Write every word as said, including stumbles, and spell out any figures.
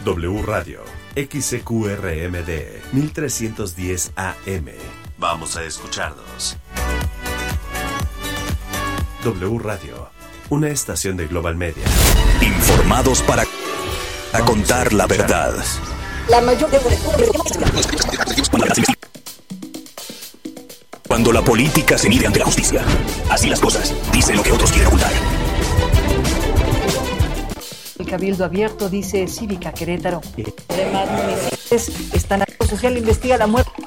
W Radio, X C Q R M D, mil trescientos diez A M. Vamos a escucharnos. W Radio, una estación de Global Media. Informados para a contar la verdad. La mayor de Cuando la política se mide ante la justicia, así las cosas, dice lo que otros quieren ocultar. El Cabildo Abierto, dice Cívica Querétaro. Además, municipios están... Social investiga la muerte.